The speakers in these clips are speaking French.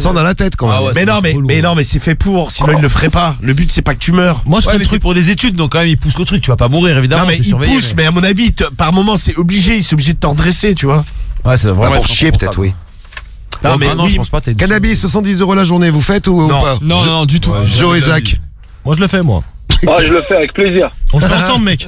sent dans la tête quand même. Ah ouais, mais non, mais c'est fait pour, sinon il le ferait pas. Le but c'est pas que tu meurs. Moi je fais le truc pour des études, donc quand même il pousse le truc, tu vas pas mourir évidemment. Non mais il pousse, mais à mon avis, par moment c'est obligé, il est obligé de te redresser, tu vois. Ouais, c'est vraiment Pour chier peut-être, oui. Non, mais non, je pense pas. Cannabis, 70 € la journée, vous faites ou pas? Non, du tout. Joe et Zach. Moi je le fais, moi. Ah, je le fais avec plaisir. On le fait ensemble, mec.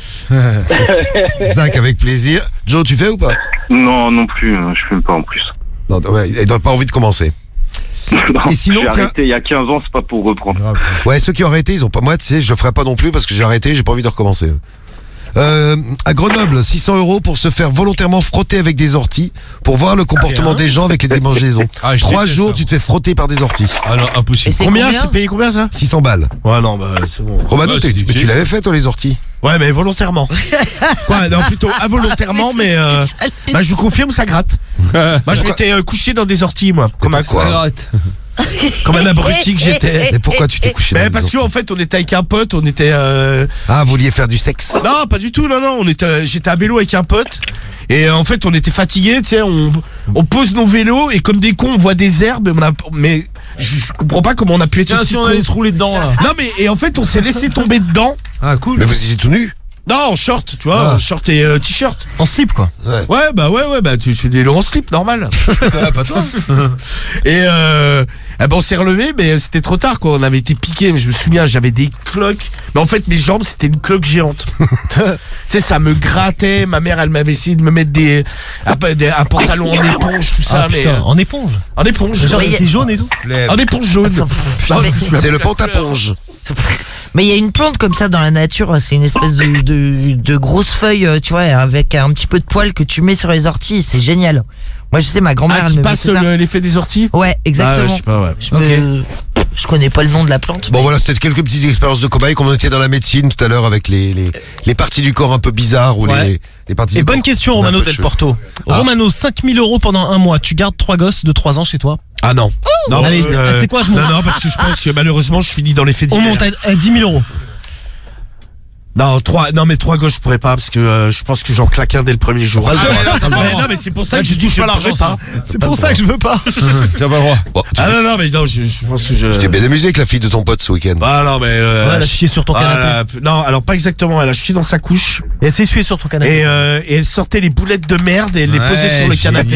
Zach avec plaisir. Joe, tu fais ou pas? Non plus, je fume pas en plus. Non, ouais, il n'a pas envie de commencer. Non, Et sinon, j'ai arrêté il y a 15 ans, c'est pas pour reprendre. Ouais, ceux qui ont arrêté, ils ont pas. Moi, tu sais, je le ferai pas non plus parce que j'ai arrêté, j'ai pas envie de recommencer. À Grenoble, 600 € pour se faire volontairement frotter avec des orties pour voir le comportement des gens avec les démangeaisons. 3 jours, tu te fais frotter par des orties. Ah non, impossible. Combien? C'est payé combien ça? 600 balles. Ouais, non, bah c'est bon. Romano, tu l'avais fait toi les orties? Ouais, mais volontairement. Quoi? Non, plutôt involontairement, mais je vous confirme, ça gratte. Moi, je m'étais couché dans des orties, moi, comme un quoi. Comme un abruti que j'étais. Mais pourquoi tu t'es couché dans Parce qu'en fait, on était avec un pote, on était. Ah, vous vouliez faire du sexe? Non, pas du tout, non. J'étais à vélo avec un pote. Et en fait, on était fatigués, tu sais, on pose nos vélos et comme des cons, on voit des herbes. Mais je comprends pas comment on a pu être Tiens, aussi si on cons. allait se rouler dedans là. Non, mais et en fait, on s'est laissé tomber dedans. Ah cool. Mais vous étiez tout nu? Non, en short, tu vois, short et t-shirt. En slip, quoi. Ouais, bah tu fais des longs en slip, normal. Pas toi. Et on s'est relevé, mais c'était trop tard, quoi. On avait été piqué, mais je me souviens, j'avais des cloques. Mais en fait, mes jambes, c'était une cloque géante. Tu sais, ça me grattait. Ma mère, elle m'avait essayé de me mettre un pantalon en éponge, tout ça. Ah putain, en éponge. En éponge. Genre, il était jaune et tout. En éponge jaune. C'est le pantaponge. Mais il y a une plante comme ça dans la nature, c'est une espèce de grosse feuille, tu vois, avec un petit peu de poil que tu mets sur les orties, c'est génial. Moi je sais, ma grand-mère elle qui me passe mettait ça. l'effet des orties. Ouais, exactement. Je sais pas, ouais. Je connais pas le nom de la plante. Bon voilà, c'était quelques petites expériences de cobaye comme on était dans la médecine tout à l'heure avec les parties du corps un peu bizarres ou les parties Et du corps. bonne question, Romano Del Porto. Romano, 5000 € pendant un mois, tu gardes 3 gosses de 3 ans chez toi? Ah non. Non, allez, tu sais quoi, non, parce que je pense que malheureusement je finis dans les faits divers. On monte à 10 000 €. Non, mais 3 gosses je pourrais pas parce que je pense que j'en claque un dès le premier jour. Non, mais c'est pour ça que je dis que je pourrais pas. C'est pour ça que je veux pas. Tu as pas le droit. Non, mais non, je pense que Tu t'es bien amusé avec la fille de ton pote ce week-end. Ah non, mais Elle a chié sur ton canapé. Non, alors pas exactement. Elle a chié dans sa couche Et elle s'est essuyée sur ton canapé. et elle sortait les boulettes de merde et elle les posait sur le canapé.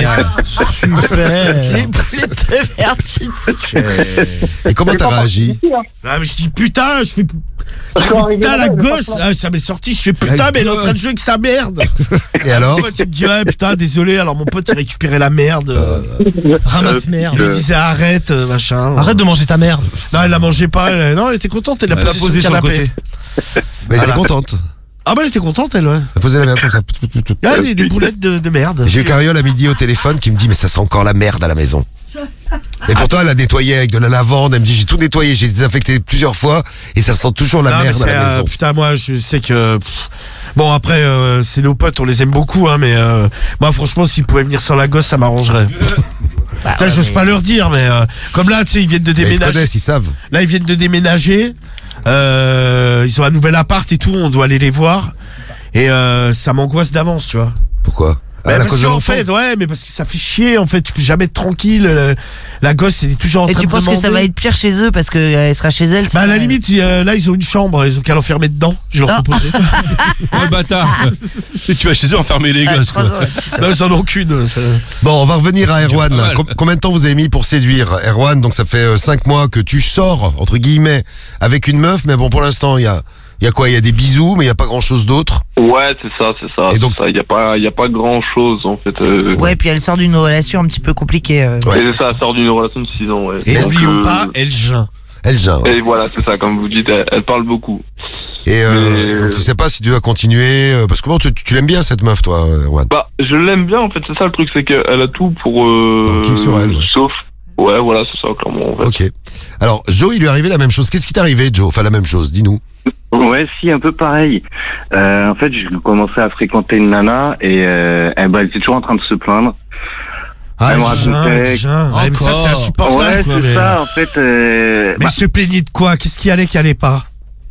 Super. Les boulettes de merde. Et comment t'as réagi? Ah, mais je dis putain, putain la gosse. Ça m'est sorti, je fais putain, mais elle est en train de jouer avec sa merde. Et alors? Mon pote, il me dit ouais putain, désolé. Alors mon pote il récupérait la merde. Ramasse merde. Il lui disait arrête, machin. Arrête de manger ta merde. Non, elle la mangeait pas. Non, elle était contente. Elle l'a posée sur le canapé. Mais elle était contente. Ah bah elle était contente elle, ouais. Elle posait la merde comme ça. Ah, des boulettes de merde. J'ai eu Cariole à midi au téléphone qui me dit mais ça sent encore la merde à la maison. Et pourtant elle a nettoyé avec de la lavande. Elle me dit j'ai tout nettoyé, j'ai désinfecté plusieurs fois et ça sent toujours la merde à la maison. Putain, moi je sais que bon après c'est nos potes, on les aime beaucoup hein, mais moi franchement s'ils pouvaient venir sans la gosse ça m'arrangerait. Putain, j'ose pas leur dire mais comme là tu sais ils viennent de Ils te déménager. connaissent, ils savent. Là ils viennent de déménager. Ils ont un nouvel appart et tout, on doit aller les voir et ça m'angoisse d'avance, tu vois. Pourquoi? Parce qu'en fait, mais parce que ça fait chier, en fait, tu peux jamais être tranquille. La gosse, elle est toujours en train de Et tu penses que ça va être pire chez eux parce qu'elle sera chez elle? Bah, à la limite, là, ils ont une chambre, ils ont qu'à l'enfermer dedans. Je leur proposais. Oh bâtard. Et tu vas chez eux enfermer les gosses quoi. Non, ils en ont qu'une. Bon, on va revenir à Erwan. Combien de temps vous avez mis pour séduire Erwan? Donc ça fait 5 mois que tu sors, entre guillemets, avec une meuf, mais bon, pour l'instant, il y a quoi? Il y a des bisous, mais il n'y a pas grand-chose d'autre? Ouais, c'est ça. Et donc, il y a pas grand-chose en fait. Ouais, puis elle sort d'une relation un petit peu compliquée. Et c'est ça, elle sort d'une relation de 6 ans, ouais. Et n'oublions pas, elle geint. Elle geint. Ouais. Et voilà, c'est ça, comme vous dites, elle parle beaucoup. Et donc tu sais pas si tu vas continuer, parce que bon, tu l'aimes bien cette meuf, toi, Erwan? Bah, je l'aime bien en fait, c'est ça le truc, c'est qu'elle a tout pour. Kiff sur elle, ouais. Sauf. Ouais, voilà, c'est ça, clairement en fait. Ok. Alors, Joe, il lui est arrivé la même chose. Qu'est-ce qui t'est arrivé, Joe? Enfin, la même chose, dis-nous. Ouais, si, un peu pareil. En fait, j'ai commencé à fréquenter une nana et elle était toujours en train de se plaindre. Ah, elle me racontait... mais ça, c'est insupportable. Ouais, c'est ça, en fait. Mais elle se plaignait de quoi? Qu'est-ce qui allait pas?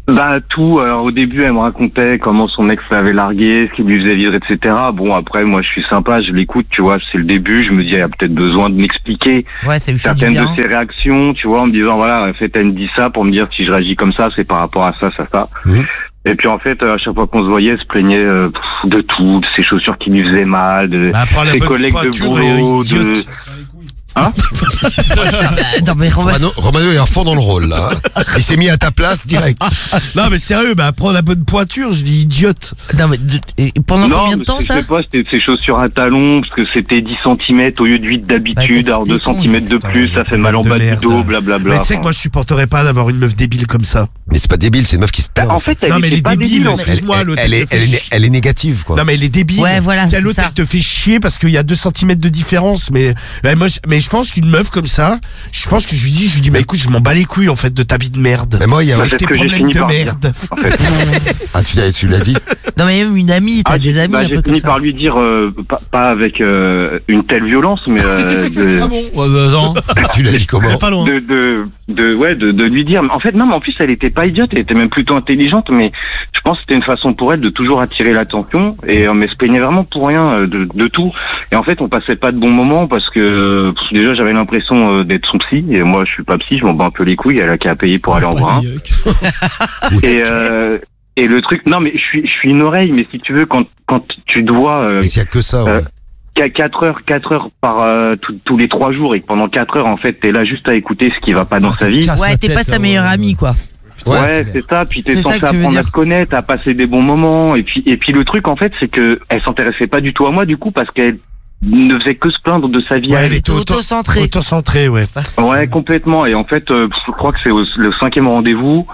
Bah tout. Alors au début, elle me racontait comment son ex l'avait largué, ce qu'il lui faisait vivre, etc. Bon, après, moi, je suis sympa, je l'écoute, tu vois. C'est le début. Je me dis, elle a peut-être besoin de m'expliquer Ouais, ça lui fait du certaines bien. de ses réactions, tu vois, en me disant, voilà, en fait, elle me dit ça pour me dire si je réagis comme ça, c'est par rapport à ça, ça. Et puis en fait, à chaque fois qu'on se voyait, elle se plaignait de tout, de ses chaussures qui lui faisaient mal, de prends la ses bonne collègues de pointure, boulot, de... idiote. Hein? Non, mais Romano est à fond dans le rôle, là. Il s'est mis à ta place direct. Non mais sérieux, prends la bonne pointure, je dis idiote. Non, mais et pendant Non, combien de mais temps je ça sais pas, c'était ses chaussures à talons, parce que c'était 10 cm au lieu de 8 d'habitude, Bah, alors 2 putain, cm de plus, ça fait mal en de bas du merde. dos, blablabla. Mais tu sais que moi je supporterais pas d'avoir une meuf débile comme ça. Mais c'est pas débile, c'est une meuf qui se plaint. En fait, elle Non mais elle était est pas débile, débile, en fait. excuse-moi, l'autre elle elle te fait chier. est elle est négative, quoi. Non mais elle est débile. Ouais, voilà, Tu sais, c'est l'autre ça. elle te fait chier parce qu'il y a 2 cm de différence. Mais je pense qu'une meuf comme ça, je pense que je lui dis bah écoute, je m'en bats les couilles en fait de ta vie de merde. Mais moi, il y a. Bah, c'est Tes ce que j'ai problèmes fini de par dire, merde. en fait. Ah, tu l'as dit. Non, mais même une amie, t'as des amis un J'ai peu comme fini ça. par lui dire, pas avec une telle violence, mais Ah bon? Ouais, bah, attends. Tu l'as dit comment? Pas loin. de lui dire. En fait, non, mais en plus, elle était pas idiote, elle était même plutôt intelligente, mais je pense que c'était une façon pour elle de toujours attirer l'attention, et mais elle se plaignait vraiment pour rien de tout. Et en fait, on passait pas de bons moments parce que déjà, j'avais l'impression d'être son psy, et moi, je suis pas psy, je m'en bats un peu les couilles, elle a qu'à payer pour aller en voir un. Et le truc, non, mais je suis une oreille, mais si tu veux, quand tu dois, Et s'il y a que ça, ouais. 4 heures par tous les 3 jours, et que pendant 4 heures en fait t'es là juste à écouter ce qui va pas dans sa vie. Ouais, t'es pas sa meilleure amie, quoi. Ouais, c'est ça. Puis t'es C'est ça censé que tu veux apprendre à dire. te connaître, à passer des bons moments. Et puis le truc en fait, c'est que elle s'intéressait pas du tout à moi du coup parce qu'elle ne faisait que se plaindre de sa vie. Ouais, à elle elle. était Auto-centrée. Auto-centrée, ouais. Ouais, complètement. Et en fait, je crois que c'est le 5e rendez-vous.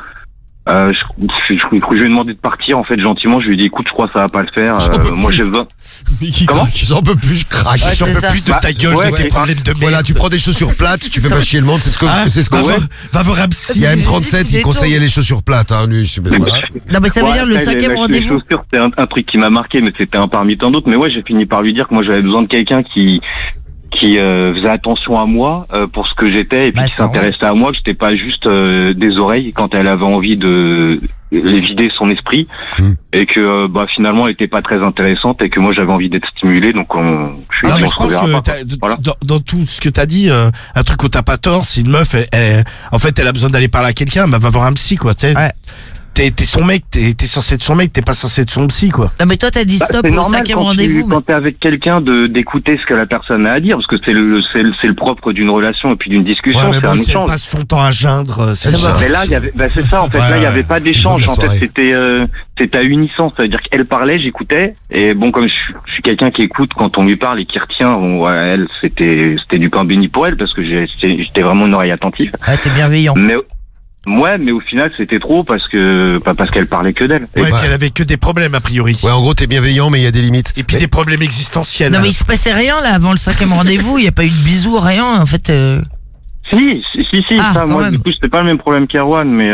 Je lui ai demandé de partir en fait gentiment. Je lui ai dit écoute, je crois que ça va pas le faire. Moi j'ai besoin. Comment? J'en peux plus, je craque. Ouais, J'en c'est peux ça. plus de ta gueule, ouais, de tes ouais. problèmes de merde. Voilà, tu prends des chaussures plates, tu fais pas chier le monde, c'est ce qu'on fait. Va voir un psy. Il y a M37 qui conseillait les chaussures plates, hein, lui, voilà. Non, mais ça veut Ouais, dire le après, 5e les rendez-vous. chaussures, c'était un truc qui m'a marqué, mais c'était un parmi tant d'autres. Mais ouais, j'ai fini par lui dire que moi j'avais besoin de quelqu'un qui faisait attention à moi pour ce que j'étais et puis Bah, qui c'est vrai. s'intéressait à moi, que j'étais pas juste des oreilles quand elle avait envie de les vider son esprit et que finalement elle était pas très intéressante et que moi j'avais envie d'être stimulé, donc Non, mais je pense que Voilà. dans tout ce que t'as dit, un truc où t'as pas tort, c'est une meuf, en fait, elle a besoin d'aller parler à quelqu'un, va voir un psy, quoi, tu sais. Ouais. T'es son mec, t'es censé être son mec, t'es pas censé être son psy, quoi. Non, mais toi, t'as dit stop c'est au normal 5e quand rendez-vous. quand t'es avec quelqu'un d'écouter ce que la personne a à dire, parce que c'est le propre d'une relation et puis d'une discussion, Ouais, mais c'est bon, un si elle échange. passe son temps à geindre, c'est Ça ça. va. Mais là, il y avait, c'est ça en fait. Ouais, là, il y ouais. avait pas C'est bon d'échange. de la En fait, soirée. c'était à unisson. Ça veut dire qu'elle parlait, j'écoutais. Et bon, comme je suis quelqu'un qui écoute quand on lui parle et qui retient, bon, ouais, elle, c'était du pain béni pour elle parce que j'étais vraiment une oreille attentive. Ouais, t'es bienveillant. Mais au final, c'était trop parce qu'elle parlait que d'elle. Ouais, Ouais. puis elle avait que des problèmes, a priori. Ouais, en gros, t'es bienveillant, mais il y a des limites. Et puis des problèmes existentiels. Non, mais il se passait rien, là, avant le 5e rendez-vous. Il n'y a pas eu de bisous, rien, en fait. Si. Ah, Ça, quand moi, même. du coup, c'était pas le même problème qu'Erwan, mais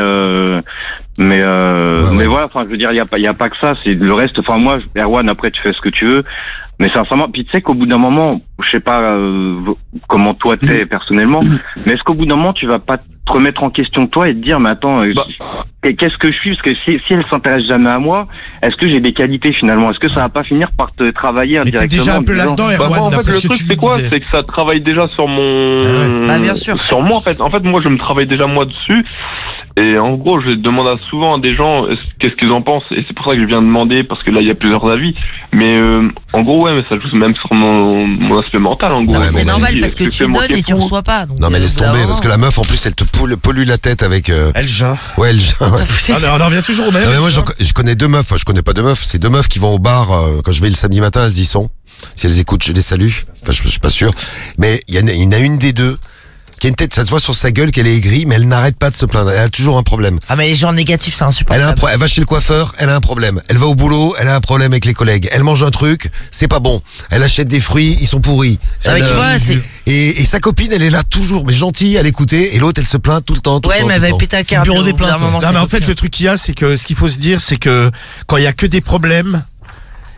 voilà. Enfin, je veux dire, il y a pas que ça. C'est le reste. Enfin, moi, Erwan, après, tu fais ce que tu veux. Mais sincèrement, puis tu sais qu'au bout d'un moment, je sais pas comment toi t'es personnellement, mais est-ce qu'au bout d'un moment, tu vas pas te remettre en question toi et te dire, mais attends, qu'est-ce que je suis? Parce que si elle s'intéresse jamais à moi, est-ce que j'ai des qualités finalement? Est-ce que ça va pas finir par te travailler Mais t'es indirectement? déjà un peu en disant- là-dedans, Bah, Erwan, moi, en d'après fait, ce le que truc, tu me c'est quoi? disais. C'est que ça travaille déjà sur mon. Bah, bien sûr. Sur moi, en fait. En fait, moi, je me travaille déjà moi dessus. Et en gros, je demande souvent à des gens qu'est-ce qu'ils en pensent. Et c'est pour ça que je viens demander, parce que là, il y a plusieurs avis. Mais en gros, ouais, mais ça joue même sur mon aspect mental, en gros. Ouais, C'est mais normal non, parce que tu donnes et tu reçois pas. Donc, Non, mais laisse au bout d'un tomber, moment- parce que la meuf, en plus, elle te pollue la tête avec. Elle gère. Ouais, elle. On en revient toujours au même. Non, mais moi, je connais 2 meufs. Enfin, je connais pas 2 meufs. C'est 2 meufs qui vont au bar quand je vais le samedi matin. Elles y sont. Si elles écoutent, je les salue. Enfin, je suis pas sûr. Mais il y en a une des 2 qui a une tête. Ça se voit sur sa gueule qu'elle est aigrie, mais elle n'arrête pas de se plaindre. Elle a toujours un problème. Ah, mais les gens négatifs, c'est insupportable. Elle va chez le coiffeur, elle a un problème. Elle va au boulot, elle a un problème avec les collègues. Elle mange un truc, c'est pas bon. Elle achète des fruits, ils sont pourris. Ah, mais Elle, tu vois, c'est. et sa copine, elle est là toujours, mais gentille à l'écouter. Et l'autre, elle se plaint tout le temps. Tout Ouais, le temps, mais tout elle le va temps. péter un C'est le câble. bureau des au bout d'un plaintes. moment, Non, c'est mais en pas fait, pire. le truc qu'il y a, c'est que ce qu'il faut se dire, c'est que quand il y a que des problèmes,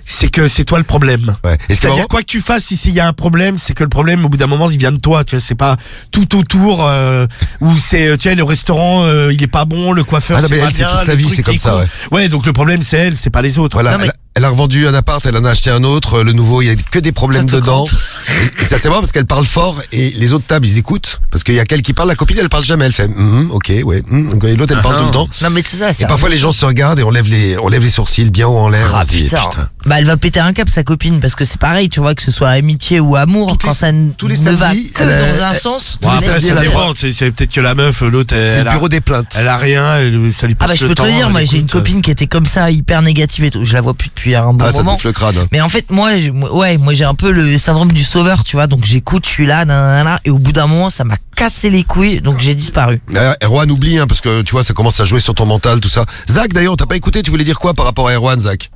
c'est que c'est toi le problème. Ouais. Et c'est marrant. C'est-à-dire quoi que tu fasses, s'il y a un problème, c'est que le problème au bout d'un moment il vient de toi. Tu vois, c'est pas tout autour où c'est tu vois le restaurant il est pas bon, le coiffeur Ah non, c'est mais pas elle, c'est bien, toute sa le vie, truc c'est comme est ça, con. Ouais, donc le problème c'est elle, c'est pas les autres. Voilà, Non, mais- elle a revendu un appart, elle en a acheté un autre, le nouveau, il y a que des problèmes Ça te dedans. compte. Et ça c'est marrant parce qu'elle parle fort et les autres tables ils écoutent parce qu'il y a qu'elle qui parle, la copine elle parle jamais, elle fait ok ouais donc, et l'autre elle parle tout le temps. Non, mais c'est ça. Et parfois les gens se regardent et on lève les sourcils bien haut en l'air. Ah on se dit, putain. putain. Bah elle va péter un câble sa copine parce que c'est pareil, tu vois, que ce soit amitié ou amour, Tous quand les- ça tous les ne va samedis, que elle a- dans un sens. tous les Après, samedis, ça elle a dépend. C'est peut-être que la meuf, l'autre, C'est elle le a, bureau des plaintes. elle a rien, ça lui Ah passe bah je le peux te temps. le dire, elle moi j'ai une écoute. copine qui était comme ça, hyper négative et tout. Je la vois plus depuis un bon Ah ça te moment. bouffe le crâne. Mais en fait, moi j'ai un peu le syndrome du sauveur, tu vois. Donc j'écoute, je suis là, nanana, et au bout d'un moment, ça m'a cassé les couilles, donc j'ai disparu. Erwan oublie parce que tu vois ça commence à jouer sur ton mental tout ça. Zach d'ailleurs t'as pas écouté, tu voulais dire quoi par rapport à Erwan, Zach?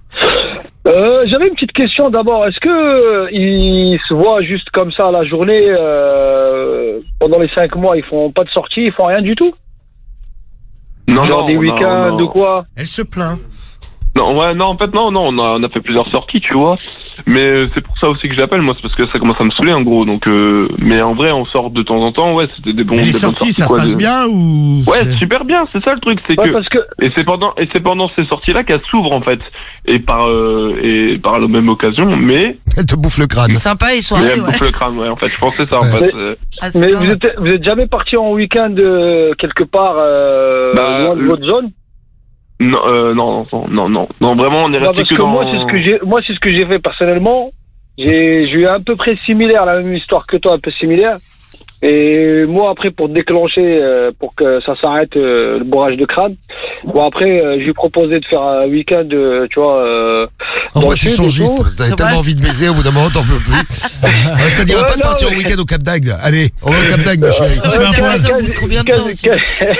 J'avais une petite question d'abord. Est-ce que ils se voient juste comme ça la journée pendant les 5 mois, ils font pas de sortie, ils font rien du tout? Non, Genre non, des on a- week-ends on a- ou quoi? Elle se plaint. Non, ouais, non, en fait, non, on a fait plusieurs sorties, tu vois. Mais c'est pour ça aussi que j'appelle, moi, c'est parce que ça commence à me saouler, en gros. Donc, mais en vrai, on sort de temps en temps, ouais, c'était des bons. Et les des bonnes sorties, ça se quoi, passe bien ou Ouais, super bien, c'est ça le truc, c'est Ouais, que. parce que Et c'est pendant ces sorties-là qu'elle s'ouvre, en fait. Et par la même occasion, mais Elle te bouffe le crâne. Sympa les elle soirées, me ouais. bouffe le crâne, ouais, en fait, je pensais ça, en Ouais. fait. Ah, c'est mais bien. vous êtes jamais parti en week-end quelque part Bah, loin de votre zone? Non, vraiment, on est Non, resté parce que que dans. moi c'est ce que j'ai fait personnellement. J'ai eu à peu près similaire, la même histoire que toi, un peu similaire. Et moi après pour déclencher, pour que ça s'arrête le bourrage de crâne. Bon après je lui ai proposé de faire un week-end, tu vois. En dans quoi le t'es sud et changiste? tout. T'avais C'est tellement vrai. envie de baiser au bout d'un moment t'en peux plus. Ça dirait Ouais, pas de non, partir au mais- week-end au Cap d'Agde. Allez, on va au Cap d'Agde chérie. Tu m'as fait ça au bout de combien de temps aussi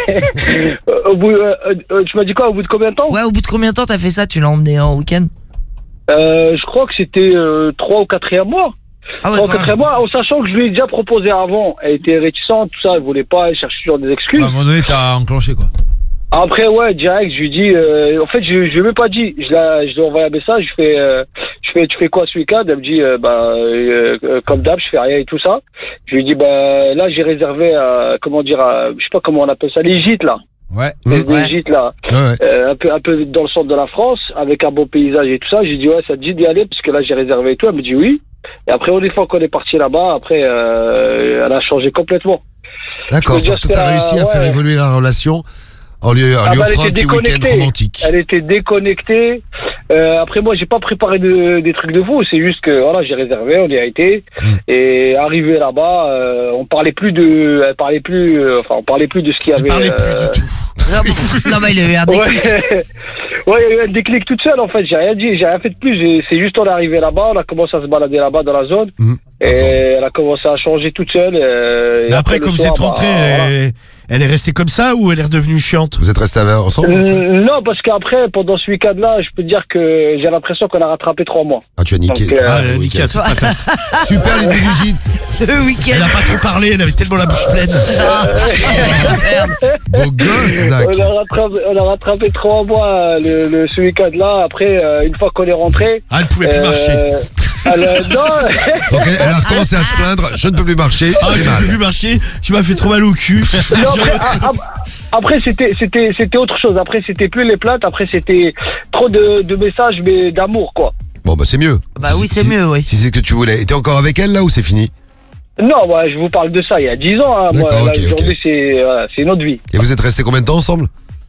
Au bout, tu m'as dit quoi, au bout de combien de temps? Ouais, au bout de combien de temps t'as fait ça? Tu l'as emmené en week-end? Je crois que c'était 3 ou 4e mois. Ah ouais, 3 ou quand même. 4e mois, en sachant que je lui ai déjà proposé avant. Elle était réticente, tout ça, elle voulait pas, elle cherchait toujours des excuses. À un moment donné, t'as enclenché quoi. Après, ouais, direct, je lui dis, en fait, je lui ai même pas dit. Je lui ai envoyé un message, je fais, tu fais quoi ce week-end? Elle me dit, comme d'hab, je fais rien et tout ça. Je lui dis, là, j'ai réservé, je sais pas comment on appelle ça, les gîtes, là. Ouais. Les gîtes, là. Ouais. Un peu dans le centre de la France, avec un beau paysage et tout ça. J'ai dit, ouais, ça te dit d'y aller, parce que là, j'ai réservé et tout. Elle me dit oui. Et après, une fois qu'on est parti là-bas, après, elle a changé complètement. D'accord, Je veux dire, donc toi t'as c'était réussi à faire ouais. évoluer la relation en lui Elle offrant un était petit week-end déconnectée. romantique. Elle était déconnectée. Après moi j'ai pas préparé des trucs de fou, c'est juste que voilà j'ai réservé, on y a été et arrivé là-bas, on parlait plus de ce qu'il y Elle avait. parlait plus du tout. Ah bon. Non, mais il a eu un déclic. Ouais, il y a eu un déclic toute seule en fait. J'ai rien dit, j'ai rien fait de plus. C'est juste on est arrivé là-bas, on a commencé à se balader là-bas dans la zone et elle a commencé à changer toute seule. Mais après, quand vous êtes rentrés, elle est restée comme ça ou elle est redevenue chiante? Vous êtes restés ensemble? Non, parce qu'après, pendant ce week-end-là, je peux te dire que j'ai l'impression qu'on a rattré 3 mois. Ah, tu as niqué. Donc, Ah, elle a le niqué à week-end. toute patate. Super l'idée du gîte. Le week-end. Elle a pas trop parlé, elle avait tellement la bouche pleine. Merde. Beau gosse, Zach. On a rattrapé 3 mois ce week-end-là. Après, une fois qu'on est rentré. Ah, elle pouvait plus marcher. Non. Donc elle a recommencé à se plaindre. Je ne peux plus marcher. Ah, j'ai j'ai mal. plus marcher, tu m'as fait trop mal au cul. Non, après c'était autre chose. Après c'était plus les plaintes. Après c'était trop de messages mais d'amour quoi. Bon bah c'est mieux. Bah oui, c'est mieux, oui. Si c'est ce que tu voulais. Et t'es encore avec elle là ou c'est fini? Non, moi je vous parle de ça il y a 10 ans. Hein. Moi, D'accord, là, ok, aujourd'hui ok. c'est une autre vie. Et vous êtes restés combien de temps ensemble?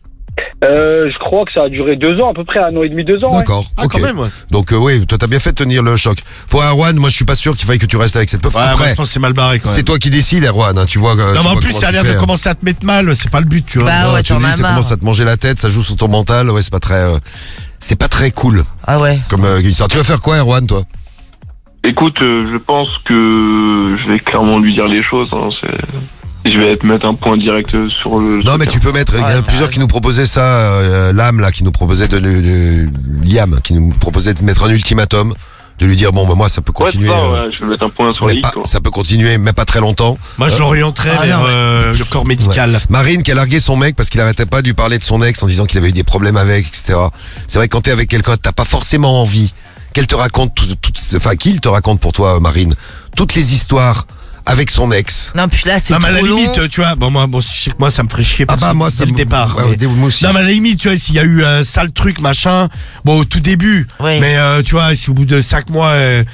Je crois que ça a duré 2 ans à peu près, 1 an et demi, 2 ans. Ouais. D'accord. Ah, ok. quand même, ouais. Donc oui, toi t'as bien fait de tenir le choc. Pour Erwan, moi je suis pas sûr qu'il faille que tu restes avec cette meuf. Ouais, moi Après, je pense que c'est mal barré quand même. c'est toi qui décides, Erwan. Hein, tu vois. Non, mais en plus, ça a l'air de commencer à te mettre mal, c'est pas le but, tu vois. Bah ouais, tu t'en dis, as ça marre. commence à te manger la tête, ça joue sur ton mental. Ouais, c'est pas très cool Ah ouais. comme histoire. Tu vas faire quoi, Erwan, toi? Écoute, je pense que je vais clairement lui dire les choses. Hein, je vais te mettre un point direct sur le. Non, mais truc, tu peux mettre. Il y a plusieurs qui nous proposaient ça. Lame là, qui nous proposait Liam, qui nous proposait de mettre un ultimatum, de lui dire bon, bah moi ça peut Ouais, c'est continuer. ça, ouais, je vais mettre un point sur mais les i, pas- quoi. ça peut continuer, mais pas très longtemps. Moi, je l'orienterais Ah, vers non, le corps médical. Ouais. Marine qui a largué son mec parce qu'il arrêtait pas de lui parler de son ex en disant qu'il avait eu des problèmes avec, etc. C'est vrai que quand t'es avec quelqu'un, t'as pas forcément envie qu'elle te raconte enfin qu'il te raconte pour toi, Marine, toutes les histoires avec son ex. Non, puis là, c'est Non, mais à trop la long. limite, tu vois, bon, je sais que moi, ça me ferait chier. Moi, dès le départ. Ouais, moi aussi. Non, mais à la limite, tu vois, s'il y a eu ça, le truc, machin, bon, au tout début. Oui. Mais, tu vois, si au bout de 5 mois,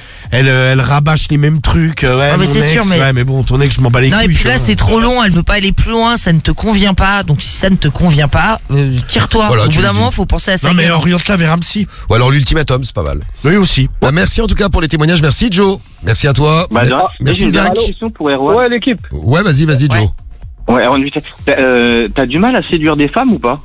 elle rabâche les mêmes trucs, ouais, mais mon c'est ex, sûr, mais- ouais, mais bon, ton ex, je m'en bats les Non, couilles. et puis tu là, vois. c'est trop long, elle veut pas aller plus loin, ça ne te convient pas. Donc, si ça ne te convient pas, tire-toi. Voilà, Au tu bout d'un le dis. moment, faut penser à ça. Non, mais oriente-la vers un psy. Ou alors l'ultimatum, c'est pas mal. Oui, aussi. Bah, merci en tout cas pour les témoignages. Merci, Joe. Merci à toi. Bah, Merci, j'ai une Zach. dernière question pour Erwan. Ouais, l'équipe. Ouais, vas-y, Joe. Ouais, Erwan, vite fait. T'as du mal à séduire des femmes ou pas?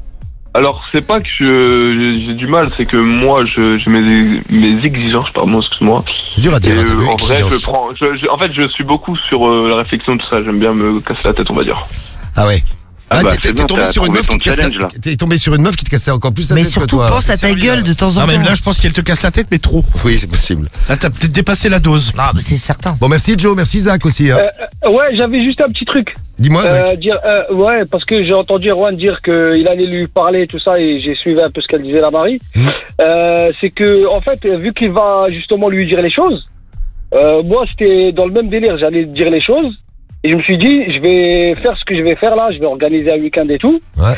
Alors, c'est pas que j'ai du mal, c'est que moi, j'ai mes exigences, pardon, excuse-moi. C'est dur à dire. Et, hein, t'as vu, en vrai, exigence. je prends. En fait, je suis beaucoup sur la réflexion, tout ça. J'aime bien me casser la tête, on va dire. Ah ouais. Ah Ah, bah, t'es c'est bien, tombé t'as sur une trouvé meuf ton qui te cassait. challenge, là. T'es tombé sur une meuf qui te cassait encore plus la Mais tête que surtout, toi. pense à ta gueule de temps en Non, mais temps. là, je pense qu'elle te casse la tête, mais trop. Oui, c'est possible. Là, t'as peut-être dépassé la dose. Non, mais c'est certain. Bon, merci Joe, merci Zach aussi. Hein. Ouais, j'avais juste un petit truc. Dis-moi, Zach. Ouais, parce que j'ai entendu Erwan dire qu'il allait lui parler, tout ça, et j'ai suivi un peu ce qu'elle disait, la Marie. C'est que, en fait, vu qu'il va justement lui dire les choses, moi, c'était dans le même délire, j'allais dire les choses, et je me suis dit, je vais faire ce que je vais faire là, je vais organiser un week-end et tout. Ouais.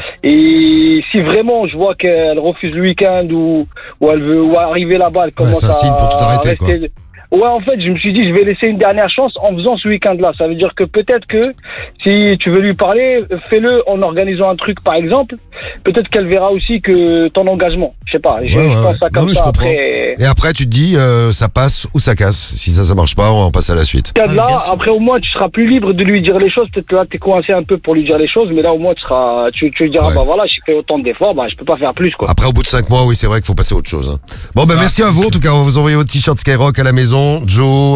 Et si vraiment je vois qu'elle refuse le week-end ou elle veut ou arriver là-bas, elle commence c'est un signe pour tout arrêter, quoi. rester. Ouais, en fait, je me suis dit, je vais laisser une dernière chance en faisant ce week-end-là. Ça veut dire que peut-être que si tu veux lui parler, fais-le en organisant un truc, par exemple. Peut-être qu'elle verra aussi que ton engagement. Je sais pas. Je pense ça Non, comme mais je ça. comprends. Après, Et après, tu te dis, ça passe ou ça casse. Si ça marche pas, on va passer à la suite. là, bien sûr. après au moins tu seras plus libre de lui dire les choses. Peut-être que là t'es coincé un peu pour lui dire les choses, mais là au moins tu lui diras Ouais. bah voilà, j'ai fait autant d'efforts, bah je peux pas faire plus quoi. Après, au bout de 5 mois, oui, c'est vrai qu'il faut passer à autre chose. Hein. Bon, ben merci à vous. En tout cas, on va vous envoyer votre t-shirt Skyrock à la maison. Joe,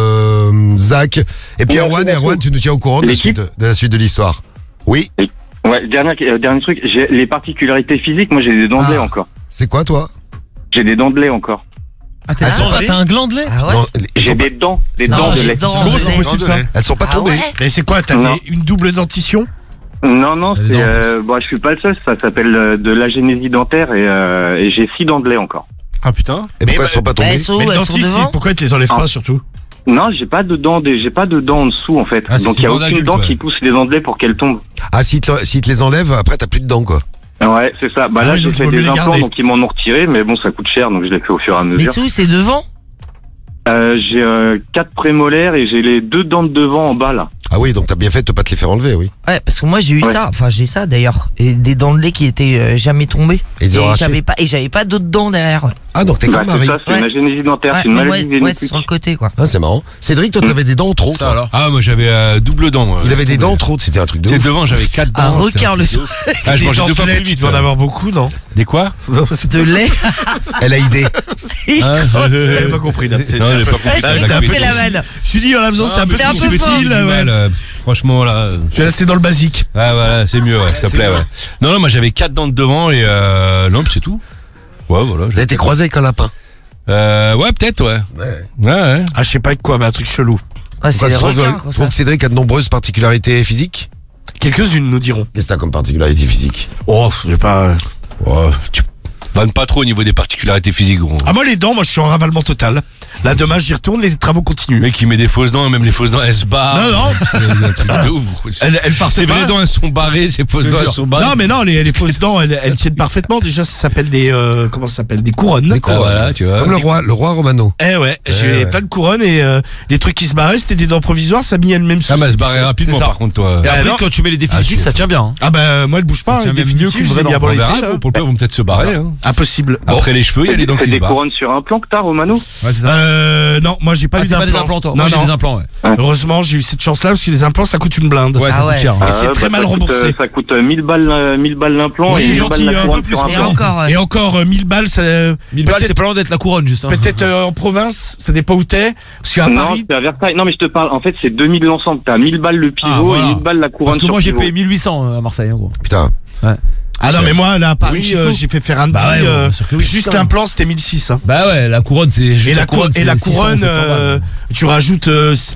Zach. Et puis Merci Erwan, beaucoup. tu nous tiens au courant de la L'équipe suite de l'histoire. Oui. Ouais, dernier truc, j'ai les particularités physiques, moi j'ai des dents de lait Ah. encore. C'est quoi, toi? J'ai des dents de lait encore. Ah, t'as un gland de lait? Ah ouais? Non, elles J'ai sont pas- des dents Non, de j'ai lait. dents Comment de c'est lait. possible ça? elles sont pas Ah tombées. ouais? Mais c'est quoi, t'as Non. une double dentition? Non, Elle est c'est bon, je suis pas le seul, ça s'appelle de l'agénésie dentaire et j'ai 6 dents de lait encore. Ah putain. Et pourquoi elles sont pas Bah, tombées? elles sont Mais où? le Elles sont dentiste, devant? pourquoi ils te les enlèvent pas, surtout? Non, j'ai pas de dents en dessous en fait. Ah, c'est Donc il y a dents aucune d'adulte, dent ouais. qui pousse les dents de lait pour qu'elles tombent. Ah, s'ils te les enlèvent, après, t'as plus de dents, quoi. Ouais, c'est ça. Bah Ah là, oui, j'ai donc fait faut mieux des les implants, garder. donc ils m'en ont retiré, mais bon, ça coûte cher, donc je l'ai fait au fur et à Mais mesure. c'est où? C'est devant? J'ai 4 prémolaires et j'ai les 2 dents de devant en bas là. Ah oui, donc t'as bien fait de pas te les faire enlever, oui. Ouais, parce que moi j'ai eu Ouais. ça, enfin j'ai ça d'ailleurs, et des dents de lait qui étaient jamais tombées. Et ils ont arraché. j'avais pas d'autres dents derrière. Ouais, Ah, donc t'es Bah, comme c'est Marie. ça, c'est une Ouais. agénésie dentaire, c'est une mais maladie ouais, génétique. c'est sur le côté quoi. Ah, c'est marrant. Cédric, toi, t'avais des dents en trop. Ça toi. alors? Ah, moi j'avais double dent. Moi. Il avait des dents en trop, c'était un truc de Tu sais, ouf. devant j'avais 4 dents. Un c'était requin un le truc de soir. ouf. Ah, je mangeais 2 fois plus tu vite. vas en avoir beaucoup, non? Des quoi? De lait. Elle a idée. Hein J'avais pas compris, là. Non, j'ai pas compris. Ah, ça, j'étais la un peu Fais la comédie. vanne. Je suis dit, en la faisant, c'est un peu c'était un trop peu fort. subtil, Du ouais. mal, franchement, là. Je vais rester dans le basique. Ah, voilà, c'est mieux, ouais, s'il te plaît, ouais. Non, moi j'avais 4 dents de devant et non, puis c'est tout. Ouais, voilà. T'as été croisé avec un lapin. Ouais, peut-être, ouais. Ouais. Ouais. Ah, je sais pas avec quoi, mais un truc chelou. Ouais, c'est les Tu requins trouves quoi ça. que Cédric a de nombreuses particularités physiques? Quelques-unes, nous dirons. Qu'est-ce que t'as comme particularité physique? Oh, j'ai pas. Ouais, tu vannes pas trop au niveau des particularités physiques, gros. Ah, moi, les dents, moi, je suis en ravalement total. Là, demain, j'y retourne, les travaux Le continuent. mec, il met des fausses dents, et même les fausses dents, elles se barrent. Non, non. C'est un truc de ouf. Elle part Ces vraies dents, elles sont barrées, ces fausses dents, elles sont barrées. Non, mais non, les fausses dents, elles tiennent parfaitement. Déjà, ça s'appelle des. Comment ça s'appelle? Des couronnes. Des Ah, couronnes. voilà, tu vois. Comme le roi Romano. Eh ouais, j'ai ouais. plein de couronnes et les trucs qui se barraient, c'était des dents provisoires, ça a mis le même Ah, souci. mais elle se barrait rapidement, c'est ça. par contre, toi. Et après, alors quand tu mets les définitifs, Ah, ça tient bien. Hein. Ah bah, moi, elle bouge pas. Ça tient hein, même mieux définitif, qu'une j'ai vraie mis dent. avant On l'été, verra, là. gros, pour le peu, vont peut-être se barrer. Hein. Impossible. Après les cheveux, il y a les dents C'est qui se des barrent. couronnes sur un plan que t'as, Romano? Ouais, c'est ça. Non, moi, j'ai pas Ah, eu c'est pas des d'implant. implants, toi. Non, Moi, j'ai non. des implants, ouais. Heureusement, j'ai eu cette chance-là parce que les implants, ça coûte une blinde. Ouais, ça Ah coûte ouais. cher. Et c'est très mal remboursé. Ça coûte 1000 balles l'implant Oui, et 1000 gentil, balles la un peu couronne plus, sur un Et plan. encore. Et encore 1000 balles, ça. 1000 balles, peut-être- c'est pas loin d'être la couronne, juste. Hein. Peut-être en province, ça dépend où t'es. Parce qu'à Non, Paris. c'est à Versailles. Non, mais je te parle. En fait, c'est 2000 l'ensemble. T'as 1000 balles le pivot Ah, voilà. et 1000 balles la couronne Parce que sur moi, j'ai pivot. payé 1800 à Marseille, en gros. Putain. Ah non, mais moi, là, à Paris, Chico. j'ai fait faire un Bah petit. ouais, bon, bien sûr que oui, juste putain. un plan, c'était 1006. Hein. Bah ouais, la couronne, c'est. Et la, c'est la 600, couronne, 700 balles. tu rajoutes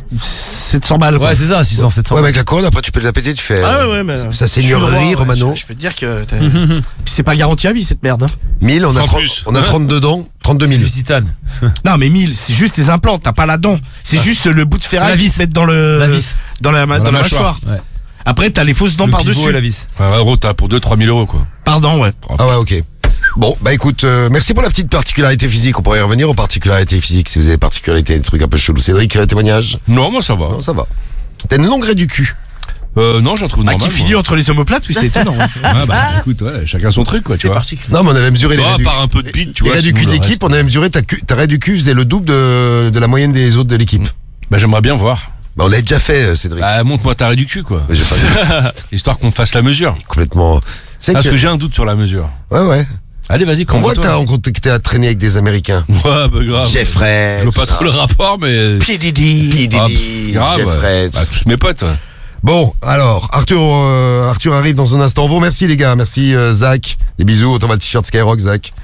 700 balles. Quoi. Ouais, c'est ça, 600, 700 Ouais, mais balles. avec la couronne, après, tu peux te la péter, tu fais. Ah ouais, mais. Ça je suis le seigneurie, roi, Romano. Je peux te dire que. Puis c'est pas garanti à vie, cette merde. Hein. 1000, on a, En 30, plus. on a 32 dents, 32 000. Du titane. Non, mais 1000, c'est juste les implants, t'as pas la dent. C'est juste le bout de ferraille la qu'ils vis. mettent dans le. La vis. Dans la mâchoire. Ouais. Après, t'as les fausses dents Le pivot par-dessus. et la vis. Ouais, gros, t'as pour 2-3 000 euros, quoi. Pardon, ouais. Ah ouais, ok. Bon, bah écoute, merci pour la petite particularité physique. On pourrait y revenir aux particularités physiques. Si vous avez des particularités, des trucs un peu chelous. Cédric, témoignage? Non, moi, ça va. Non, ça va. T'as une longue raie du cul. Non, j'en trouve Ah, normal. qui finit moi. entre les omoplates, oui, c'est étonnant. hein. Ouais, bah, écoute, ouais, chacun son truc, quoi, tu vois. Non, mais on avait mesuré les Bon, raies à du part un peu de bite, tu les vois. raies du sinon, cul de le l'équipe. reste- On avait mesuré ta raie du cul faisait le double de la moyenne des autres de l'équipe. Bah, j'aimerais bien voir. Bah, on l'a déjà fait, Cédric. Bah, montre-moi ta raie du cul, quoi. Mais j'ai pas Histoire qu'on fasse la mesure. complètement. C'est Parce que j'ai un doute sur la mesure. Ouais. Allez, vas-y, On voit que convainc-toi. que t'es à traîner avec des Américains. Ouais, bah, grave. Jeffrey. Je vois pas trop le rapport, mais. P. Diddy. Ah, Diddy, grave, Jeffrey. ouais. Bah, tous mes potes, ouais. Bon, alors, Arthur arrive dans un instant. Vous remercie, les gars. Merci, Zach. Des bisous. On t'envoie le t-shirt Skyrock, Zach.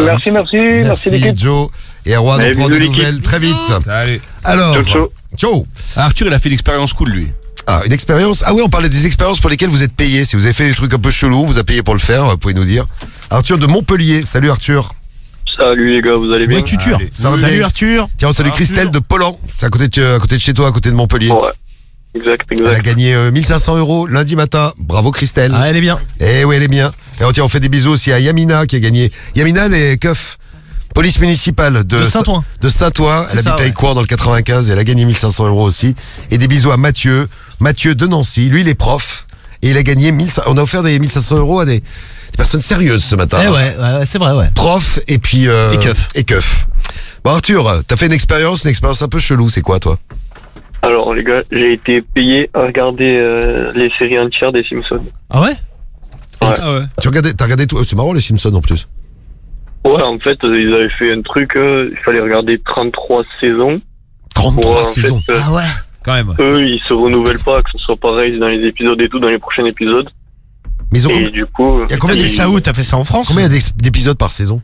Merci l'équipe. Joe. Et Erwan, on Allez, prend bisous, des l'équipe. nouvelles très vite. Allez. Alors, ciao. Arthur, il a fait l'expérience cool, lui. Ah, une expérience. Ah oui, on parlait des expériences pour lesquelles vous êtes payé. Si vous avez fait des trucs un peu chelous, on vous a payé pour le faire, vous pouvez nous dire. Arthur de Montpellier. Salut Arthur. Salut les gars, vous allez bien? Ouais, tu tues. Allez. Salut Arthur. Tiens, on salue Arthur. Christelle de Pollan. C'est à côté de chez toi, à côté de Montpellier. Ouais, exact. Elle a gagné 1500 € lundi matin. Bravo Christelle. Ah, elle est bien. Eh oui, elle est bien. Et on fait des bisous aussi à Yamina qui a gagné. Yamina, elle est keuf. Police municipale de Saint-Ouen. De Saint-Ouen. Elle C'est ça, habite à ouais. Écouen dans le 95 et elle a gagné 1500 € aussi. Et des bisous à Mathieu de Nancy. Lui, il est prof. Et il a gagné 1500. On a offert des 1500 € à des personnes sérieuses ce matin. Eh ouais, c'est vrai, ouais. Prof et puis. Et keuf. Bon, Arthur, t'as fait une expérience un peu chelou. C'est quoi, toi? Alors les gars, j'ai été payé à regarder les séries entières des Simpsons. Ah ouais? Ah ouais. T'as regardé tout? C'est marrant, les Simpsons en plus. Ouais, en fait, ils avaient fait un truc, il fallait regarder 33 saisons. 33 en saisons. fait, Ah ouais. Quand même. eux, ils se renouvellent pas, que ce soit pareil dans les épisodes et tout, dans les prochains épisodes. Mais ils ont Et combien, du coup, il y a combien T'as fait d'épisodes ça où? T'as fait ça en France? combien d'épisodes par saison?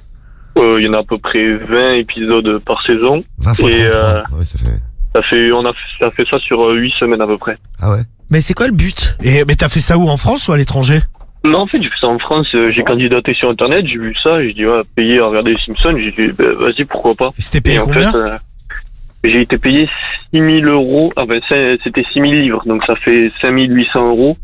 il y en a à peu près 20 épisodes par saison. 20 fois Et, 33. Ouais, ça fait. On a fait ça sur 8 semaines à peu près. Ah ouais? Mais c'est quoi le but? Mais t'as fait ça où? En France ou à l'étranger? Non, en fait, j'ai fait ça en France, j'ai candidaté sur Internet, j'ai vu ça, j'ai dit, ouais, payer à regarder les Simpsons, j'ai dit, bah, vas-y, pourquoi pas. C'était Et payé en combien? fait, j'ai été payé 6 000 €, enfin, c'était 6 000 livres, donc ça fait 5 800 €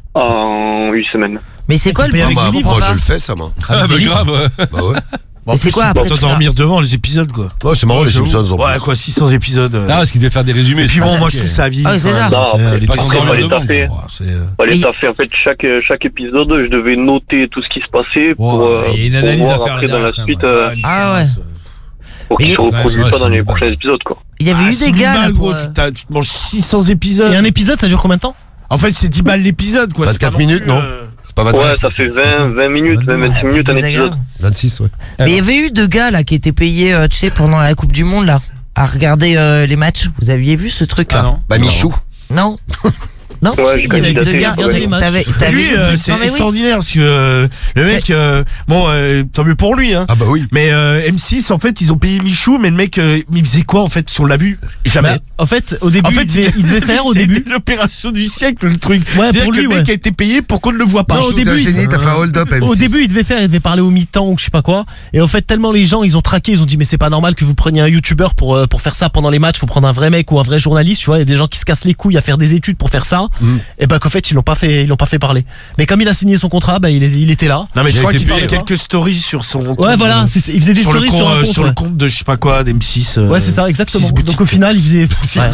en 8 semaines. Mais c'est quoi le payes but? avec bah, des livres, moi, pas. je le fais, ça, moi. Ah, bah, grave, ouais. Bah ouais. Bon, en Mais c'est plus, quoi tu après peux tu vas- dormir devant les épisodes, quoi. Ouais, c'est marrant, les Simpsons. en Ouais, plus. quoi, 600 épisodes. Ah, parce qu'il devait faire des résumés. Et puis bon, c'est moi ça je qui trouve est- ça à vie. Ah oui, c'est ça. Non, après, pas après, sans fallait devant. taffer. Fallait Oui. taffer, en fait, chaque épisode, je devais noter tout ce qui se passait pour, il y a une pour analyse à voir faire après dans la derrière, suite, Ah ouais. pour qu'ils Mais- se Ouais, reproduisent c'est vrai, pas c'est dans les une prochains épisodes, quoi. Il y avait eu des gars là balles, pour, gros, tu te manges 600 épisodes. Et un épisode, ça dure combien de temps? En fait, c'est 10 balles l'épisode, quoi. 24 c'est pas minutes, plus, non C'est pas 24. Ouais, ça fait 20 minutes, 26 minutes un épisode. 26, ouais. Mais il y avait eu deux gars là qui étaient payés, tu sais, pendant la Coupe du Monde là, à regarder les matchs. Vous aviez vu ce truc là? Ah non. Bah, Michou. Non. Non. Ouais, Si, j'ai il y avait candidaté, deux gars. regardez les matchs. T'avais Lui, vu c'est Non, mais oui. extraordinaire parce que le mec, bon, tant mieux pour lui, hein. Ah bah oui. Mais M6, en fait, ils ont payé Michou, mais le mec, il faisait quoi en fait si on l'a vu? Jamais. Bah, en fait, au début, En fait, il devait faire au c'était début. l'opération du siècle, le truc. Ouais, C'est-à-dire pour que lui, le mec ouais. a été payé pour qu'on ne le voit pas. Non, au Michou, t'es un début, génie, t'as fait un hold-up M6. Au début, il devait parler au mi-temps ou je sais pas quoi. Et en fait, tellement les gens, ils ont traqué, ils ont dit mais c'est pas normal que vous preniez un youtubeur pour faire ça pendant les matchs. Faut prendre un vrai mec ou un vrai journaliste. Tu vois, il y a des gens qui se cassent les couilles à faire des études pour faire ça. Et ben qu'en fait, ils l'ont pas fait parler. Mais comme il a signé son contrat, bah il était là. Non mais je Il crois a été qu'il faisait payé, quelques stories sur son compte. Ouais, voilà, il faisait des sur le stories compte, sur un compte. sur le Ouais. compte de je sais pas quoi d'M6. Ouais, c'est ça, exactement. 6 boutiques. Donc au final, il faisait.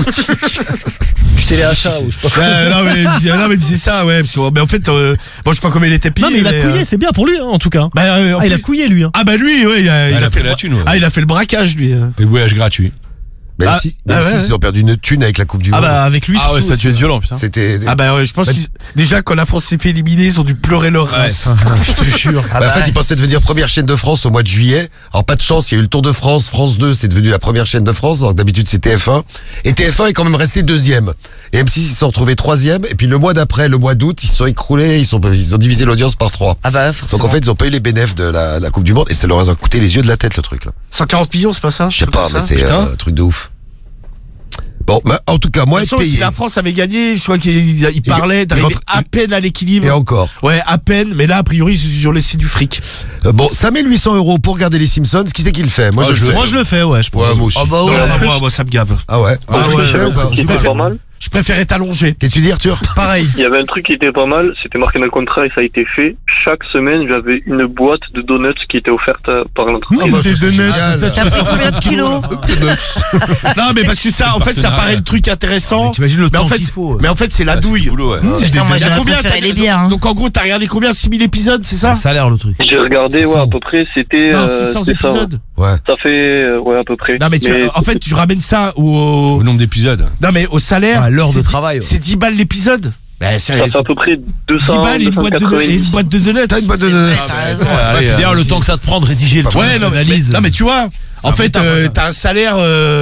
Je téléachat ou je sais pas quoi. non mais c'est ça, ouais. Parce que, mais en fait, bon, je sais pas comment il était payé. Non, mais il a couillé, c'est bien pour lui, hein, en tout cas. Bah, Il a couillé, lui. Hein. Ah bah lui, ouais, il a fait fait la thune, ouais. Ah, il a fait le braquage, lui. Et le voyage gratuit. Même Ah, si, ah ouais. ils ont perdu une thune avec la Coupe du Ah Monde. bah avec lui. Ah ouais, surtout ça a dû être aussi. violent, putain. C'était. Ah bah ouais, je pense que déjà quand la France s'est fait éliminer, ils ont dû pleurer leur race. Je te jure. Ah Bah, en bah fait, ouais. ils pensaient devenir première chaîne de France au mois de juillet. Alors, pas de chance, il y a eu le Tour de France, France 2, c'est devenu la première chaîne de France. Alors, d'habitude, c'est TF1. Et TF1 est quand même resté deuxième. Et M6, ils se sont retrouvés troisième. Et puis, le mois d'après, le mois d'août, ils se sont écroulés, ils ont divisé l'audience par 3. Ah bah forcément. Donc, en fait, ils ont pas eu les bénéfices de la Coupe du Monde. Et ça leur a coûté les yeux de la tête, le truc, là. 140 millions, c'est pas ça? Je sais pas, mais c'est Putain. un truc de ouf. Bon, bah, en tout cas, moi, De être toute façon, si payé. la France avait gagné, je crois qu'il parlait d'arriver rentre- à peine à l'équilibre. Et encore. Ouais, à peine, mais là, a priori, ils ont laissé du fric. Bon, 5800 € pour regarder les Simpsons. Qui c'est qui le fait? Moi, je le fais. Moi je le fais, ouais, je pense. Ouais, moi aussi. Oh bah Non, ouais. moi, ça me gave. Ah ouais. Ah Tu ouais, le fais ou pas? C'était pas mal. Je préfère être allongé. Qu'est-ce que tu dis, Arthur? Pareil. Il y avait un truc qui était pas mal, c'était marqué dans le contrat et ça a été fait. Chaque semaine, j'avais une boîte de donuts qui était offerte par l'entreprise. Ah bah, ça, Des c'est donuts, génial. c'est ça, T'as pris combien de kilos? Non, mais parce que ça, en fait, ça paraît le truc intéressant. T'imagines le Mais en temps fait, qu'il faut. mais en fait, c'est la douille. Boulot, ouais. Putain, moi Il y a j'aurais combien, préféré t'as- les bières. Hein. Donc en gros, t'as regardé combien? 6000 épisodes, c'est ça? Ça a l'air le truc. J'ai regardé, ouais, à peu près, c'était... Non, 600 c'était ça, ouais. épisodes. Ouais. Ça fait, ouais, à peu près. Non, mais en fait, tu ramènes ça Au nombre d'épisodes. non, mais au salaire. À l'heure de c'est travail, ouais. C'est 10 balles l'épisode. Ben, Ça fait à peu près 10 balles et une boîte de 290. donuts. T'as une boîte de donuts. Ouais, t'as raison. Allez, D'ailleurs, le temps que ça te prend de rédiger le truc, Ouais, non, mais, l'analyse. non, mais tu vois, en fait, t'as un salaire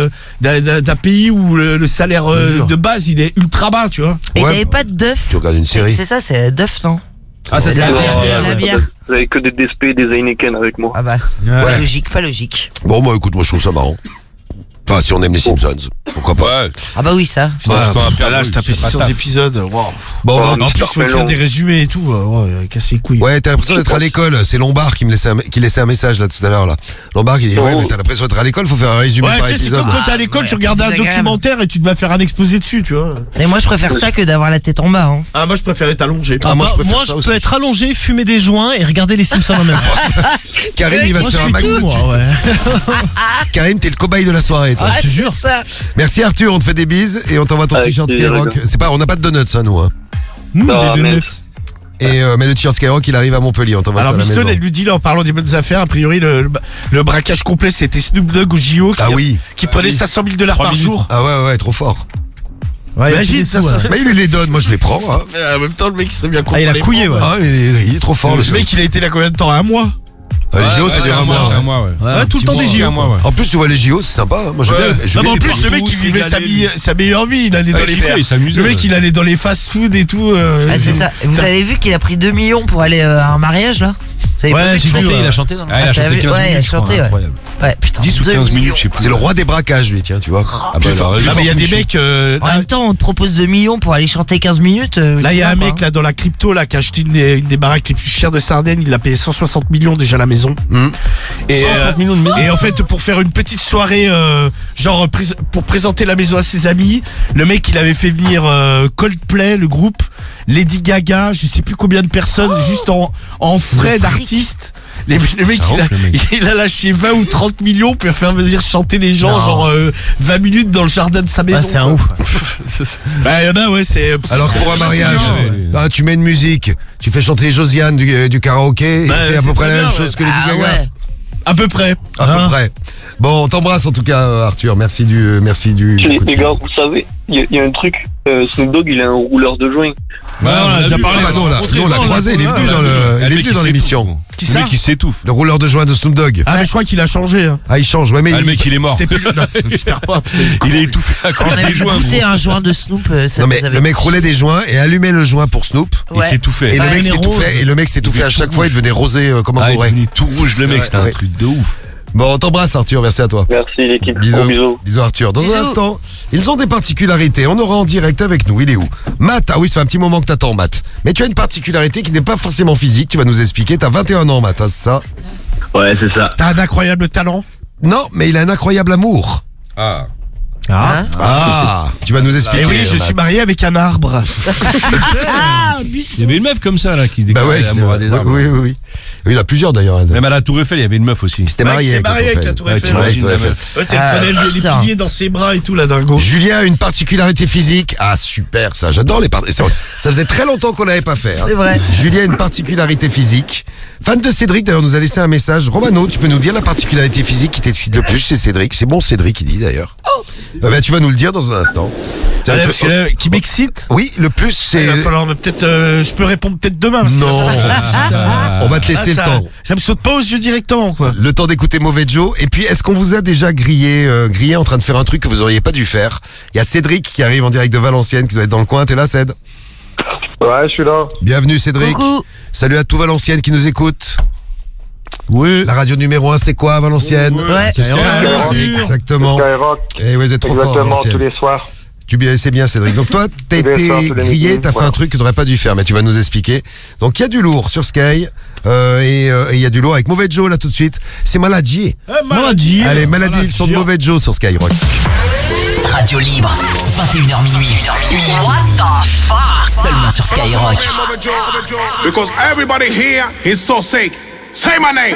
d'un pays où le salaire de base, il est ultra bas, tu vois. Et Ouais, t'avais pas de Duff? Tu regardes une série. C'est ça, c'est Duff, non? Ah, ça c'est La la bière, bière. la bière. Vous avez que des DSP et des Heineken avec moi. Ah bah, Ouais. pas logique, pas logique. Bon, moi, écoute, moi, je trouve ça marrant. Enfin, si on aime les Simpsons, pourquoi pas. Ouais. Ah bah oui, ça. Là, c'est tapé 600 épisodes. Wow. Bon, Oh, bah, En plus, il faut super écrire long. des résumés et tout. Ouais, casser les couilles. ouais, t'as l'impression d'être à l'école. C'est Lombard qui me laissait un message là tout à l'heure là. Lombard qui dit ouais, mais t'as l'impression d'être à l'école, faut faire un résumé Ouais, par tu sais, c'est épisode. comme quand t'es à l'école, tu regardes un désagréable. documentaire et tu devais faire un exposé dessus, tu vois. Et moi je préfère ça que d'avoir la tête en bas. Hein. Ah, moi, je préfère être allongé. Ah, moi, je préfère ça je aussi. peux être allongé, fumer des joints et regarder les Simpsons en même temps. Karim, il va Moi, se je faire un suis max tout, de moi, thunes. ouais. Karim, t'es le cobaye de la soirée, toi. Ah, je te jure. Ça. Merci Arthur, on te fait des bises et on t'envoie ton Avec t-shirt plaisir, Skyrock. d'accord. C'est pas, on n'a pas de donuts, ça, nous. Hein. Ah, Des merde. donuts. Et mais le t-shirt Skyrock, il arrive à Montpellier. On t'envoie ça Alors, à la Miston, maison. elle lui dit, là, en parlant des bonnes affaires, a priori, le braquage complet, c'était Snoop Dogg au JO Ah oui. qui prenait 500 000 $ par jour. Ah ouais, trop fort. Ouais, T'imagines, il a ça, fait des sous, ça ouais. Mais il les donne, moi je les prends. Hein. En même temps, le mec, il s'est bien compris. Ah, il a couillé, ouais. Ah, il est trop fort, le Le mec, il a été là combien de temps? Un mois? Ah, les JO, ça dure un mois. Un mois, ouais. Ouais, tout le temps des Un JO. mois, ouais. En plus, tu vois les JO, c'est sympa. Hein. Moi, j'aime bien. Non, mais en plus, le mec, il vivait sa meilleure vie. Il allait dans les Il s'amusait. Le mec, il allait dans les fast-food et tout. Ah, c'est ça. Vous avez vu qu'il a pris 2 millions pour aller à un mariage là? Vous avez pas Ouais, vu j'ai le chanté, truc il a chanté. Non Ah, il a t'as chanté vu 15 Ouais, il a minutes, je crois, chanté, ouais. incroyable. Ouais, putain. 10 ou 2 15 minutes, millions. je sais plus. C'est le roi des braquages, lui, tiens, tu vois. Ah bah, Plus alors, fort. lui, Ah, mais il y a des Plus mecs. En même temps, on te propose 2 millions pour aller chanter 15 minutes. Là, il y a un mec là dans la crypto là qui a acheté une des baraques les plus chères de Sardaigne. Il a payé 160 millions déjà la maison. Et, 160 millions de millions. et en fait, pour faire une petite soirée, genre pour présenter la maison à ses amis, le mec il avait fait venir Coldplay, le groupe, Lady Gaga, je sais plus combien de personnes, juste en frais d'artistes. Le mec, Ça ronfle, le mec. il a lâché 20 ou 30 millions pour faire venir chanter les gens, Non. genre 20 minutes dans le jardin de sa maison. Ah, c'est un quoi. ouf. Bah, y en a, ouais, c'est. Alors que pour un mariage, ouais, lui. tu mets une musique, tu fais chanter Josiane du karaoké, et Bah, c'est à c'est peu près très la même bien, chose que Lady Ah Gaga. ouais. À peu près. À peu Hein près. Bon, on t'embrasse en tout cas, Arthur. Merci du Les, coup de les fil. gars, vous savez, il y a un truc. Snoop Dogg, il a un rouleur de joints. Ouais, on a déjà parlé. Ah bah non, là, nous, on l'a croisé, il est venu dans l'émission. Qui Le ça mec qui s'étouffe. Le rouleur de joint de Snoop Dogg. Ah, mais je crois qu'il a changé. Hein. Ah, il change, ouais, mais Ah, le mec il est mort. C'était plus. Non, j'espère pas. Putain. Il est étouffé à On cause a des joints. goûté gros. un joint de Snoop. Ça non mais nous avait- le mec roulait des joints et allumait le joint pour Snoop. Il Ouais. s'est tout fait. Et Bah, le mec il est s'étouffait rose. et le mec s'étouffait à chaque fois, il devenait rosé comme un Ah, il est bourré. devenu tout rouge le mec, c'était un Ouais. truc de ouf. Bon, on t'embrasse Arthur, merci à toi. Merci l'équipe. Bisous. Gros bisous. Bisous Arthur. Dans Bisous. un instant, ils ont des particularités. On aura en direct avec nous. Il est où? Matt. Ah oui, ça fait un petit moment que t'attends, Matt. Mais tu as une particularité qui n'est pas forcément physique. Tu vas nous expliquer. T'as 21 ans, Matt, hein, c'est ça? Ouais, c'est ça. T'as un incroyable talent. Non, mais il a un incroyable amour. Ah. Hein Ah, tu vas nous Et expliquer. oui, je Matt. suis marié avec un arbre. Ah, Il y avait une meuf comme ça là qui Bah déclarait ouais, c'est l'amour à vrai. des arbres. Oui, oui, oui. Il y en a plusieurs d'ailleurs. Même à la Tour Eiffel, il y avait une meuf aussi. C'était Ouais, marié il s'est avec marié avec la Eiffel. Tour Ouais, Eiffel. tu marié avec Imagine Tour la Eiffel. Ouais, t'as Ah, prenait les ça. piliers dans ses bras et tout, là, dingo. Julien a une particularité physique. Ah, super, ça. J'adore les particularités. Ça faisait très longtemps qu'on l'avait pas fait. hein. C'est vrai. Julien a une particularité physique. Fan de Cédric, d'ailleurs, nous a laissé un message. Romano, tu peux nous dire la particularité physique qui t'excite le plus chez Cédric? C'est bon, Cédric, il dit d'ailleurs. Ben, tu vas nous le dire dans un instant. Allez, parce que là, qui m'excite. Oui, le plus c'est. Il va falloir peut-être. Je peux répondre peut-être demain. Parce Non. On va te laisser le temps. Ça me saute pas aux yeux directement, quoi. Le temps d'écouter Mauvais Joe. Et puis, est-ce qu'on vous a déjà grillé en train de faire un truc que vous auriez pas dû faire? Il y a Cédric qui arrive en direct de Valenciennes, qui doit être dans le coin. T'es là, Céd? Ouais, je suis là. Bienvenue, Cédric. Coucou. Salut à tout Valenciennes qui nous écoute. Oui. La radio numéro 1, c'est quoi à Valenciennes? Ouais. Exactement. Skyrock. Et vous êtes trop fort. Exactement, Valenciennes. tous les soirs. C'est bien, Cédric. Donc toi, t'as Tous les été soirs, tous les grillé, midis, t'as fait voilà. un truc que t'aurais pas dû faire, mais tu vas nous expliquer. Donc il y a du lourd sur Sky, et il y a du lourd avec Mauvais Joe là tout de suite. C'est Maladie. Maladie. Allez, Maladie, ils sont de Mauvais Joe sur Skyrock. Radio libre, 21h minuit. What the fuck? Seulement sur Skyrock. Because everybody here is so sick. Say my name.